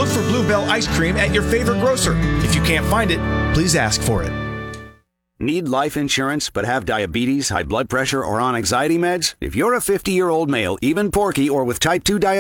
Look for Bluebell ice cream at your favorite grocer. If you can't find it, please ask for it. Need life insurance but have diabetes, high blood pressure, or on anxiety meds? If you're a 50-year-old male, even porky or with type 2 diabetes,